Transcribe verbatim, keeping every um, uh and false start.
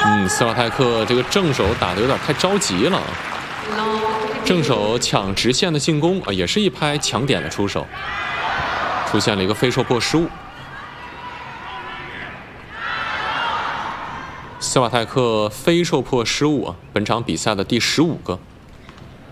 嗯，斯瓦泰克这个正手打得有点太着急了，正手抢直线的进攻啊，也是一拍抢点的出手，出现了一个飞受迫失误。斯瓦泰克飞受迫失误啊，本场比赛的第十五个。